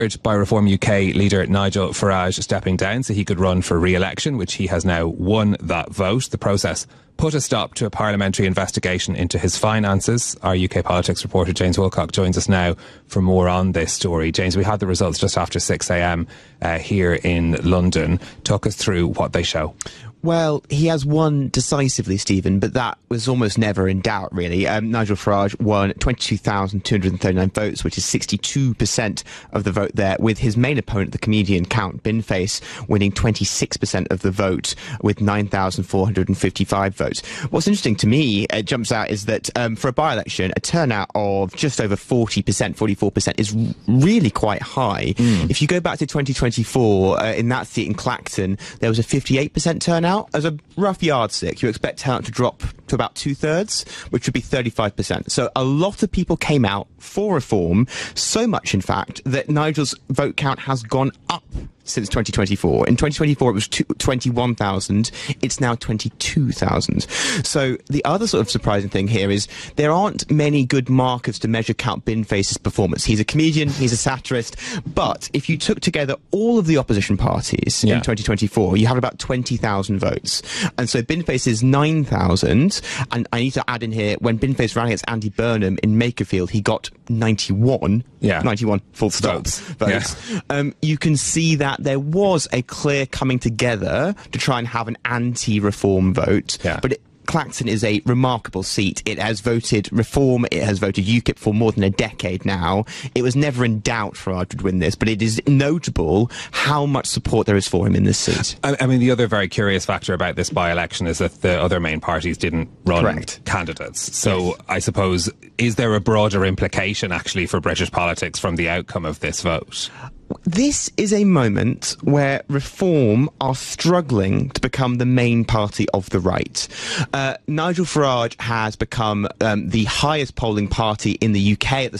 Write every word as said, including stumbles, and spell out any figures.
by Reform U K leader Nigel Farage stepping down so he could run for re-election, which he has now won that vote. The process put a stop to a parliamentary investigation into his finances. Our U K politics reporter James Wilcock joins us now for more on this story. James, we had the results just after six a.m. Uh, here in London. Talk us through what they show. Well, he has won decisively, Stephen, but that was almost never in doubt, really. Um, Nigel Farage won twenty-two thousand two hundred thirty-nine votes, which is sixty-two percent of the vote there, with his main opponent, the comedian Count Binface, winning twenty-six percent of the vote with nine thousand four hundred fifty-five votes. What's interesting to me, it jumps out, is that um, for a by-election, a turnout of just over forty percent, forty-four percent, is really quite high. Mm. If you go back to twenty twenty-four, uh, in that seat in Clacton, there was a fifty-eight percent turnout. As a rough yardstick, you expect turnout to drop to about two-thirds, which would be thirty-five percent. So a lot of people came out for reform, so much, in fact, that Nigel's vote count has gone up since twenty twenty-four. In twenty twenty-four, it was twenty-one thousand. It's now twenty-two thousand. So the other sort of surprising thing here is there aren't many good markers to measure Count Binface's performance. He's a comedian, he's a satirist, but if you took together all of the opposition parties yeah. in twenty twenty-four, you have about twenty thousand votes. And so Binface is nine thousand, and I need to add in here, when Binface ran against Andy Burnham in Makerfield, he got ninety-one. Yeah. ninety-one full stop votes. votes. Yeah. Um, you can see that there was a clear coming together to try and have an anti-reform vote, yeah. but it, Clacton is a remarkable seat. It has voted Reform, it has voted UKIP for more than a decade now. It was never in doubt Farage would win this, but it is notable how much support there is for him in this seat. I, I mean, the other very curious factor about this by-election is that the other main parties didn't run Correct. candidates. So yes. I suppose, is there a broader implication actually for British politics from the outcome of this vote? This is a moment where Reform are struggling to become the main party of the right. Uh, Nigel Farage has become um, the highest polling party in the U K at the